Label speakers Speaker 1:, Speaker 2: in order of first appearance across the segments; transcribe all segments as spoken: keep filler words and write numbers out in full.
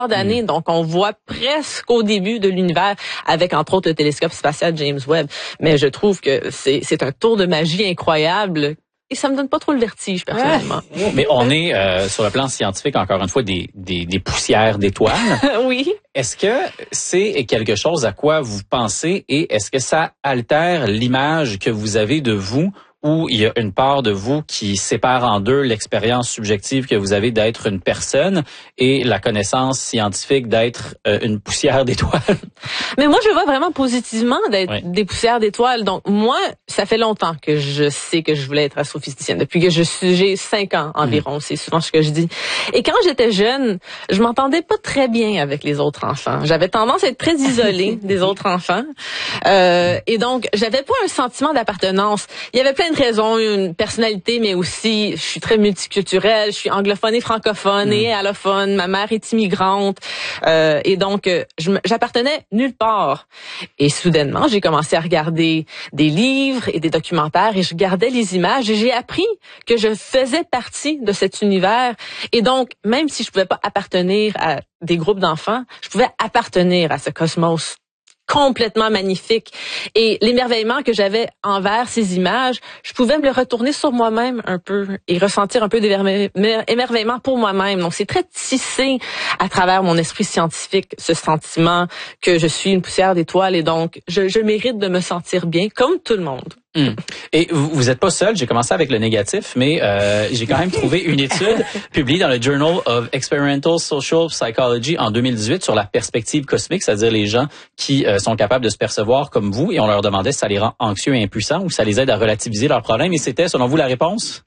Speaker 1: d'années, mmh. donc on voit presque au début de l'univers avec entre autres le télescope spatial James Webb. Mais je trouve que c'est c'est un tour de magie incroyable. Et ça me donne pas trop le vertige, personnellement.
Speaker 2: Mais on est, euh, sur le plan scientifique, encore une fois, des, des, des poussières d'étoiles.
Speaker 1: Oui.
Speaker 2: Est-ce que c'est quelque chose à quoi vous pensez et est-ce que ça altère l'image que vous avez de vous ou il y a une part de vous qui sépare en deux l'expérience subjective que vous avez d'être une personne et la connaissance scientifique d'être euh, une poussière d'étoiles?
Speaker 1: Mais moi, je vois vraiment positivement d'être oui. des poussières d'étoiles. Donc, moi, ça fait longtemps que je sais que je voulais être astrophysicienne. Depuis que je suis, j'ai cinq ans environ, mmh. c'est souvent ce que je dis. Et quand j'étais jeune, je m'entendais pas très bien avec les autres enfants. J'avais tendance à être très isolée des autres enfants. Euh, et donc, j'avais pas un sentiment d'appartenance. Il y avait plein de raisons, une personnalité, mais aussi, je suis très multiculturelle, je suis anglophone et francophone mmh. et allophone, ma mère est immigrante, euh, et donc, je, j'appartenais nulle part. Et soudainement, j'ai commencé à regarder des livres et des documentaires et je regardais les images et j'ai appris que je faisais partie de cet univers. Et donc, même si je pouvais pas appartenir à des groupes d'enfants, je pouvais appartenir à ce cosmos complètement magnifique. Et l'émerveillement que j'avais envers ces images, je pouvais me le retourner sur moi-même un peu et ressentir un peu d'émerveillement pour moi-même. Donc, c'est très tissé à travers mon esprit scientifique, ce sentiment que je suis une poussière d'étoiles et donc, je, je mérite de me sentir bien, comme tout le monde.
Speaker 2: Hum. Et vous n'êtes pas seul, j'ai commencé avec le négatif, mais euh, j'ai quand même trouvé une étude publiée dans le Journal of Experimental Social Psychology en deux mille dix-huit sur la perspective cosmique, c'est-à-dire les gens qui euh, sont capables de se percevoir comme vous, et on leur demandait si ça les rend anxieux et impuissants ou si ça les aide à relativiser leurs problèmes, et c'était, selon vous, la réponse?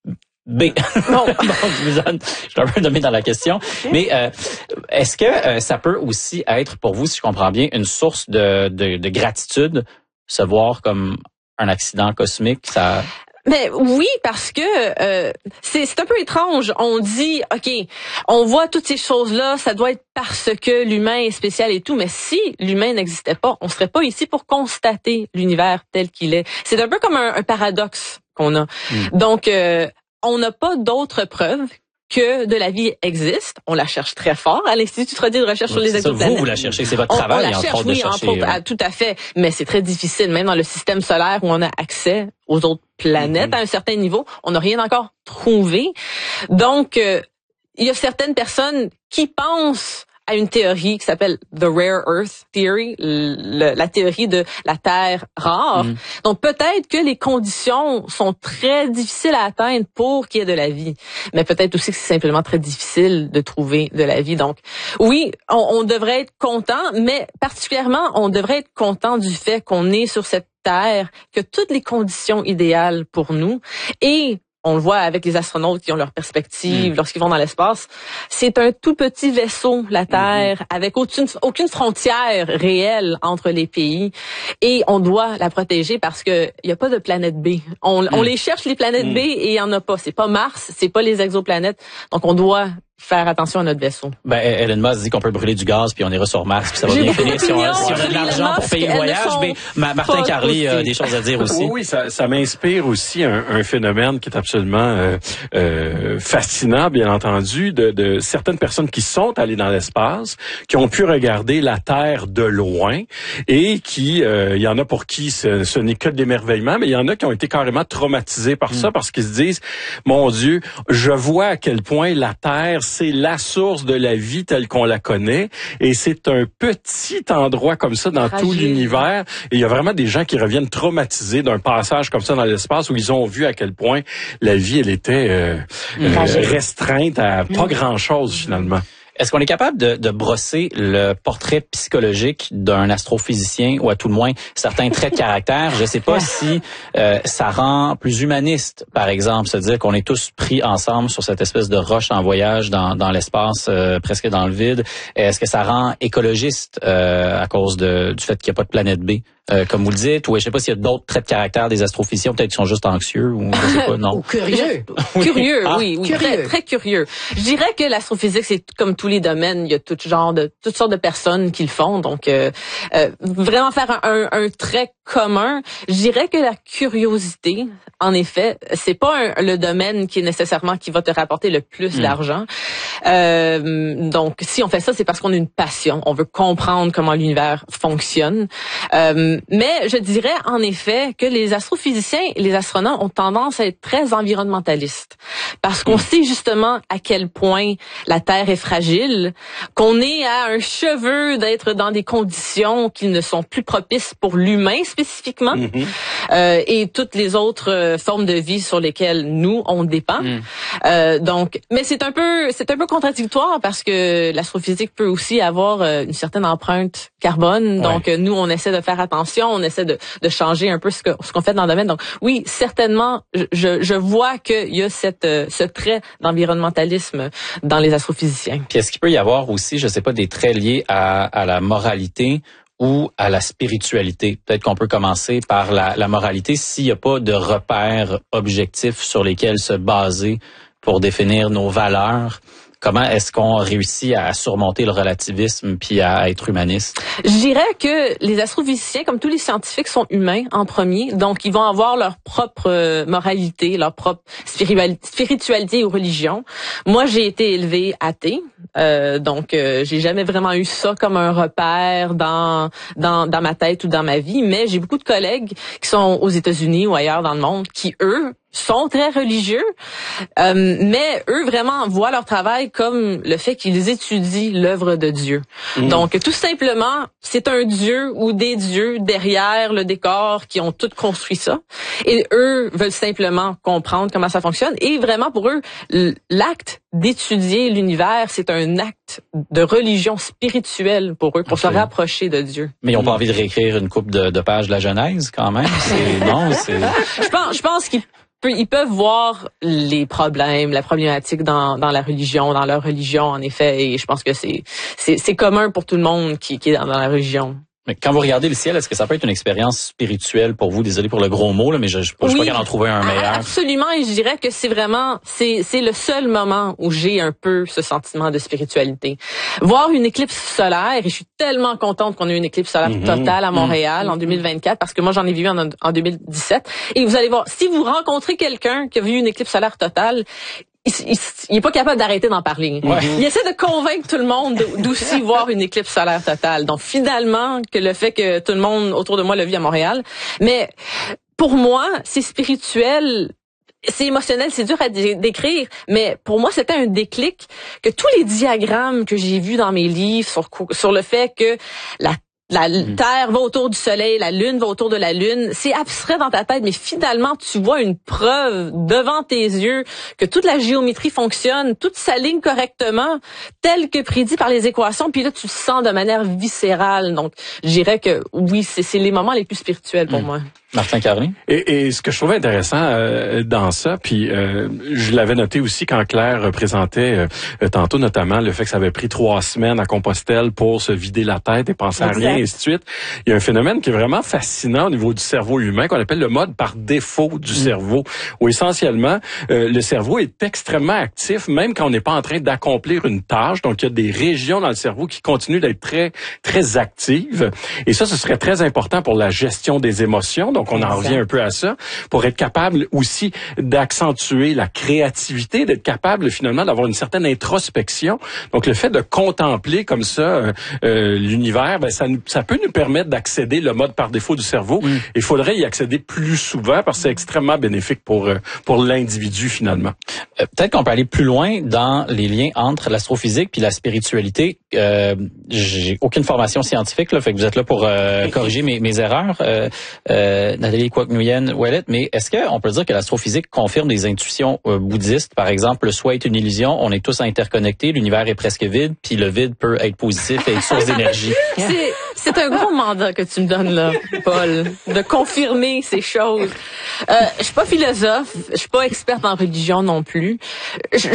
Speaker 2: B. Bon, donc, je vous donne, je suis un peu nommé dans la question. Mais euh, est-ce que euh, ça peut aussi être pour vous, si je comprends bien, une source de, de, de gratitude, se voir comme un accident cosmique, ça...
Speaker 1: Mais oui, parce que euh, c'est, c'est un peu étrange. On dit, OK, on voit toutes ces choses-là, ça doit être parce que l'humain est spécial et tout, mais si l'humain n'existait pas, on serait pas ici pour constater l'univers tel qu'il est. C'est un peu comme un, un paradoxe qu'on a. Mm. Donc, euh, on n'a pas d'autres preuves que de la vie existe. On la cherche très fort à l'Institut Trudeau de recherche oui, sur les exoplanètes.
Speaker 2: Vous, vous la cherchez, c'est votre
Speaker 1: on,
Speaker 2: travail.
Speaker 1: On la cherche, oui, entre autres, euh... tout à fait. Mais c'est très difficile, même dans le système solaire où on a accès aux autres planètes mm-hmm. à un certain niveau. On n'a rien encore trouvé. Donc, euh, il y a certaines personnes qui pensent à une théorie qui s'appelle The Rare Earth Theory, le, la théorie de la Terre rare. Mm. Donc, peut-être que les conditions sont très difficiles à atteindre pour qu'il y ait de la vie. Mais peut-être aussi que c'est simplement très difficile de trouver de la vie. Donc, oui, on, on devrait être content, mais particulièrement, on devrait être content du fait qu'on est sur cette Terre, que toutes les conditions idéales pour nous et on le voit avec les astronautes qui ont leur perspective mmh. lorsqu'ils vont dans l'espace. C'est un tout petit vaisseau, la Terre, mmh. avec aucune, aucune frontière réelle entre les pays. Et on doit la protéger parce que il y a pas de planète B. On, mmh. on les cherche, les planètes mmh. B, et il y en a pas. C'est pas Mars, c'est pas les exoplanètes. Donc, on doit faire attention à notre vaisseau.
Speaker 2: Ben, Elon Musk dit qu'on peut brûler du gaz puis on ira sur Mars puis ça va bien finir si on, si on a de l'argent pour payer le voyage. Mais Martin Carly a des choses à dire aussi.
Speaker 3: Oui, oui, ça, ça m'inspire aussi un, un phénomène qui est absolument euh, euh, fascinant, bien entendu, de, de certaines personnes qui sont allées dans l'espace, qui ont pu regarder la Terre de loin et qui, euh, il y en a pour qui ce, ce n'est que de l'émerveillement, mais il y en a qui ont été carrément traumatisés par mm. ça parce qu'ils se disent, mon Dieu, je vois à quel point la Terre c'est la source de la vie telle qu'on la connaît et c'est un petit endroit comme ça dans Fragile. Tout l'univers et il y a vraiment des gens qui reviennent traumatisés d'un passage comme ça dans l'espace où ils ont vu à quel point la vie elle était euh, euh, restreinte à pas grand-chose finalement.
Speaker 2: Est-ce qu'on est capable de, de brosser le portrait psychologique d'un astrophysicien ou à tout le moins certains traits de caractère? Je ne sais pas si euh, ça rend plus humaniste, par exemple, se dire qu'on est tous pris ensemble sur cette espèce de roche en voyage dans, dans l'espace, euh, presque dans le vide. Est-ce que ça rend écologiste euh, à cause de, du fait qu'il n'y a pas de planète B? Euh, comme vous le dites, ou je sais pas s'il y a d'autres traits de caractère des astrophysiciens, peut-être qu'ils sont juste anxieux, ou je sais pas, non.
Speaker 1: Ou curieux. Curieux, ah, oui, oui curieux. Très, très curieux. Je dirais que l'astrophysique, c'est comme tous les domaines, il y a tout genre de, toutes sortes de personnes qui le font, donc euh, euh, vraiment faire un, un, un trait commun, je dirais que la curiosité, en effet, c'est pas un, le domaine qui est nécessairement qui va te rapporter le plus mmh. d'argent. Euh, donc, si on fait ça, c'est parce qu'on a une passion. On veut comprendre comment l'univers fonctionne. Euh, mais je dirais, en effet, que les astrophysiciens et les astronautes ont tendance à être très environnementalistes. Parce qu'on mmh. sait justement à quel point la Terre est fragile, qu'on est à un cheveu d'être dans des conditions qui ne sont plus propices pour l'humain spécifiquement, mmh. euh, et toutes les autres euh, formes de vie sur lesquelles nous, on dépend. Mmh. Euh, donc, mais c'est un peu, c'est un peu contradictoire parce que l'astrophysique peut aussi avoir euh, une certaine empreinte carbone. Donc, ouais. euh, nous, on essaie de faire attention, on essaie de, de changer un peu ce que ce qu'on fait dans le domaine. Donc, oui, certainement, je, je vois qu'il y a cette, euh, ce trait d'environnementalisme dans les astrophysiciens.
Speaker 2: Puis est-ce qu'il peut y avoir aussi, je sais pas, des traits liés à, à la moralité ou à la spiritualité? Peut-être qu'on peut commencer par la, la moralité s'il n'y a pas de repères objectifs sur lesquels se baser pour définir nos valeurs. Comment est-ce qu'on réussit à surmonter le relativisme puis à être humaniste?
Speaker 1: Je dirais que les astrophysiciens, comme tous les scientifiques, sont humains en premier. Donc, ils vont avoir leur propre moralité, leur propre spiritualité ou religion. Moi, j'ai été élevée athée. Euh, donc, euh, j'ai jamais vraiment eu ça comme un repère dans, dans, dans ma tête ou dans ma vie. Mais j'ai beaucoup de collègues qui sont aux États-Unis ou ailleurs dans le monde qui, eux, sont très religieux, euh, mais eux vraiment voient leur travail comme le fait qu'ils étudient l'œuvre de Dieu. Mmh. Donc, tout simplement, c'est un Dieu ou des dieux derrière le décor qui ont tout construit ça. Et eux veulent simplement comprendre comment ça fonctionne. Et vraiment, pour eux, l'acte d'étudier l'univers, c'est un acte de religion spirituelle pour eux, pour okay. se rapprocher de Dieu.
Speaker 2: Mais ils n'ont pas envie de réécrire une couple de, de pages de la Genèse, quand même. C'est, non, c'est...
Speaker 1: Je pense, je pense qu'ils Ils peuvent voir les problèmes, la problématique dans, dans la religion, dans leur religion, en effet, et je pense que c'est, c'est, c'est commun pour tout le monde qui, qui est dans, dans la religion.
Speaker 2: Mais quand vous regardez le ciel, est-ce que ça peut être une expérience spirituelle pour vous? Désolé pour le gros mot, là, mais je ne suis pas capable d'en trouver un meilleur.
Speaker 1: Absolument, et je dirais que c'est vraiment, c'est, c'est le seul moment où j'ai un peu ce sentiment de spiritualité. Voir une éclipse solaire, et je suis tellement contente qu'on ait une éclipse solaire mm-hmm. totale à Montréal mm-hmm. en deux mille vingt-quatre, parce que moi j'en ai vu en, en deux mille dix-sept, et vous allez voir, si vous rencontrez quelqu'un qui a vu une éclipse solaire totale, Il, il, il est pas capable d'arrêter d'en parler. Ouais. Il essaie de convaincre tout le monde d'aussi voir une éclipse solaire totale. Donc finalement, que le fait que tout le monde autour de moi l'a vu à Montréal. Mais pour moi, c'est spirituel, c'est émotionnel, c'est dur à dé- décrire. Mais pour moi, c'était un déclic que tous les diagrammes que j'ai vus dans mes livres sur, sur le fait que la La mmh. Terre va autour du Soleil, la Lune va autour de la Lune. C'est abstrait dans ta tête, mais finalement, tu vois une preuve devant tes yeux que toute la géométrie fonctionne, tout s'aligne correctement, tel que prédit par les équations. Puis là, tu le sens de manière viscérale. Donc, je dirais que oui, c'est, c'est les moments les plus spirituels pour mmh. moi.
Speaker 2: Martin Carly.
Speaker 3: Et, et ce que je trouvais intéressant euh, dans ça, puis euh, je l'avais noté aussi quand Claire présentait euh, tantôt notamment le fait que ça avait pris trois semaines à Compostelle pour se vider la tête et penser exact. à rien, et ainsi de suite. Il y a un phénomène qui est vraiment fascinant au niveau du cerveau humain qu'on appelle le mode par défaut du mmh. cerveau, où essentiellement euh, le cerveau est extrêmement actif même quand on n'est pas en train d'accomplir une tâche. Donc il y a des régions dans le cerveau qui continuent d'être très très actives, et ça ce serait très important pour la gestion des émotions. Donc on en revient un peu à ça, pour être capable aussi d'accentuer la créativité, d'être capable finalement d'avoir une certaine introspection. Donc le fait de contempler comme ça euh, euh, l'univers, ben, ça, ça peut nous permettre d'accéder le mode par défaut du cerveau. Mm. Il faudrait y accéder plus souvent parce que c'est extrêmement bénéfique pour euh, pour l'individu finalement.
Speaker 2: Euh, peut-être qu'on peut aller plus loin dans les liens entre l'astrophysique puis la spiritualité. Euh, j'ai aucune formation scientifique, là, fait que vous êtes là pour euh, corriger mes, mes erreurs. Euh, euh, Nathalie Kwok-Nguyen-Ouellet, mais est-ce qu'on peut dire que l'astrophysique confirme des intuitions euh, bouddhistes? Par exemple, le soi est une illusion, on est tous interconnectés, l'univers est presque vide, puis le vide peut être positif et être source d'énergie.
Speaker 1: C'est, c'est un gros mandat que tu me donnes là, Paul, de confirmer ces choses. Euh, je suis pas philosophe, je suis pas experte en religion non plus. Je, je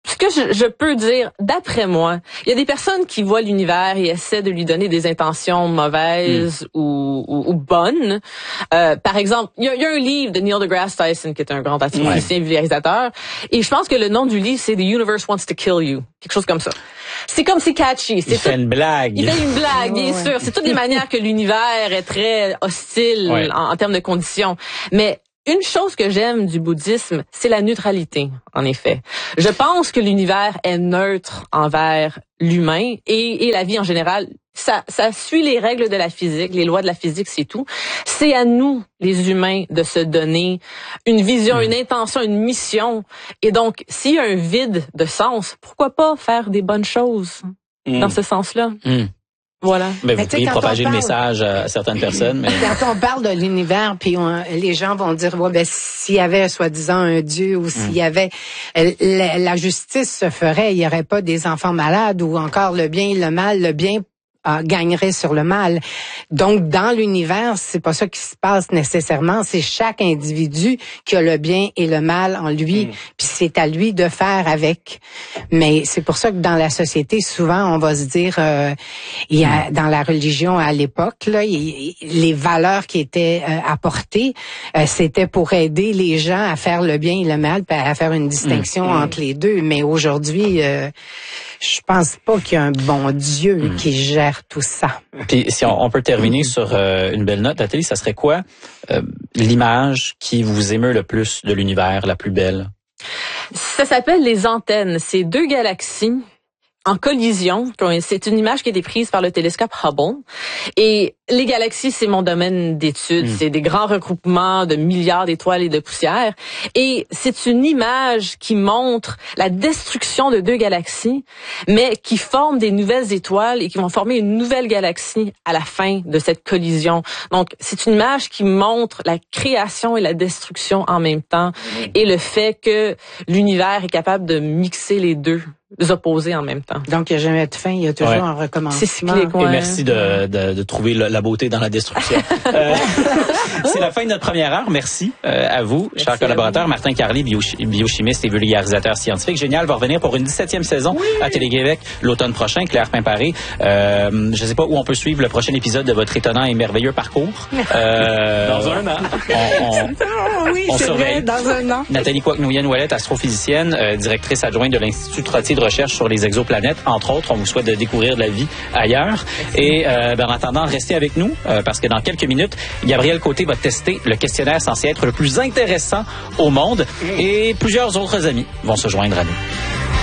Speaker 1: ce que je, je peux dire, d'après moi, il y a des personnes qui voient l'univers et essaient de lui donner des intentions mauvaises mm. ou, ou, ou bonnes. Euh, par exemple, il y, a, il y a un livre de Neil deGrasse Tyson, qui est un grand astrophysicien ouais. vulgarisateur, et je pense que le nom du livre, c'est « The Universe Wants to Kill You », quelque chose comme ça. C'est comme c'est catchy. C'est
Speaker 2: il fait
Speaker 1: tout,
Speaker 2: une blague.
Speaker 1: Il fait une blague, bien
Speaker 4: ouais.
Speaker 1: sûr. C'est toutes les manières que l'univers est très hostile
Speaker 2: ouais.
Speaker 1: en, en termes de conditions. Mais une chose que j'aime du bouddhisme, c'est la neutralité, en effet. Je pense que l'univers est neutre envers l'humain et, et la vie en général. Ça, ça suit les règles de la physique, les lois de la physique, c'est tout. C'est à nous, les humains, de se donner une vision, mmh. une intention, une mission. Et donc, s'il y a un vide de sens, pourquoi pas faire des bonnes choses mmh. dans ce sens-là? Mmh. Voilà.
Speaker 2: Mais vous pourriez propager parle, le message à certaines personnes. Mais...
Speaker 4: Quand on parle de l'univers, puis on, les gens vont dire, ouais, ben s'il y avait soi-disant un Dieu ou s'il y avait la, la justice se ferait, il y aurait pas des enfants malades ou encore le bien et le mal, le bien Euh, gagnerait sur le mal. Donc, dans l'univers, c'est pas ça qui se passe nécessairement. C'est chaque individu qui a le bien et le mal en lui, mm. puis c'est à lui de faire avec. Mais c'est pour ça que dans la société, souvent, on va se dire, euh, il y a dans la religion à l'époque, là, il, les valeurs qui étaient euh, apportées, euh, c'était pour aider les gens à faire le bien et le mal, puis à faire une distinction mm. entre les deux. Mais aujourd'hui, euh, je pense pas qu'il y a un bon Dieu mm. qui gère tout ça.
Speaker 2: Puis si on, on peut terminer mm. sur euh, une belle note, Nathalie, ça serait quoi euh, l'image qui vous émeut le plus de l'univers, la plus belle?
Speaker 1: Ça s'appelle les antennes. C'est deux galaxies en collision. C'est une image qui a été prise par le télescope Hubble. Et les galaxies, c'est mon domaine d'étude. Mm. C'est des grands regroupements de milliards d'étoiles et de poussières. Et c'est une image qui montre la destruction de deux galaxies, mais qui forment des nouvelles étoiles et qui vont former une nouvelle galaxie à la fin de cette collision. Donc, c'est une image qui montre la création et la destruction en même temps mm. et le fait que l'univers est capable de mixer les deux. Les opposés en même temps.
Speaker 4: Donc, il n'y a jamais de fin, il y a toujours ouais. un recommencement.
Speaker 1: C'est cyclique, ouais.
Speaker 2: Et merci de, de, de trouver la beauté dans la destruction. euh, c'est la fin de notre première heure. Merci euh, à vous, merci chers collaborateurs. Vous. Martin Carly, bio, biochimiste et vulgarisateur scientifique. Génial, va revenir pour une dix-septième saison oui. à Télé-Québec l'automne prochain. Claire Pimparé, euh, je ne sais pas où on peut suivre le prochain épisode de votre étonnant et merveilleux parcours. Euh,
Speaker 3: dans un an.
Speaker 2: On, on,
Speaker 4: oh, oui,
Speaker 2: on
Speaker 4: c'est
Speaker 2: surveille.
Speaker 4: Vrai, dans un an.
Speaker 2: Nathalie Kwak-Nouyen-Ouellet, astrophysicienne, euh, directrice adjointe de l'Institut Trottier de recherche sur les exoplanètes. Entre autres, on vous souhaite de découvrir de la vie ailleurs. Et euh, ben, en attendant, restez avec nous euh, parce que dans quelques minutes, Gabriel Côté va tester le questionnaire censé être le plus intéressant au monde et plusieurs autres amis vont se joindre à nous.